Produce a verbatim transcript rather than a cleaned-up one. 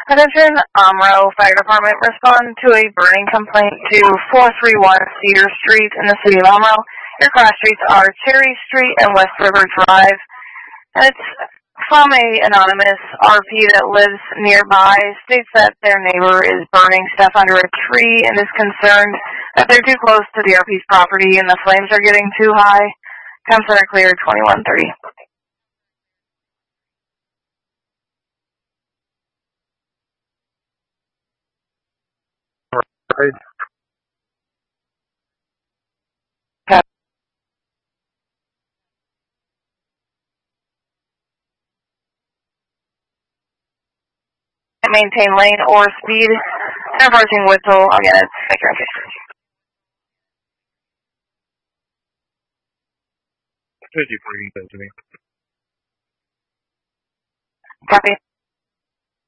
Attention, Omro Fire Department, respond to a burning complaint to four three one Cedar Street in the city of Omro. Your cross streets are Cherry Street and West River Drive. And it's from a anonymous R P that lives nearby. States that their neighbor is burning stuff under a tree and is concerned that they're too close to the R P's property and the flames are getting too high. Comm Center clear twenty-one thirty. Right. Maintain lane or speed. Enforcing whistle. Again, it's Victor. fifty-three, to me. Copy.